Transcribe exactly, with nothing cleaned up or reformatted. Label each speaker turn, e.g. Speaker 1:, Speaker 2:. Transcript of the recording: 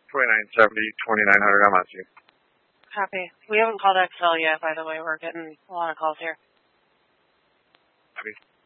Speaker 1: twenty-nine seventy, twenty-nine hundred. I'm on scene.
Speaker 2: Copy. We haven't called X L yet, by the way. We're getting a lot of calls here.
Speaker 1: Copy.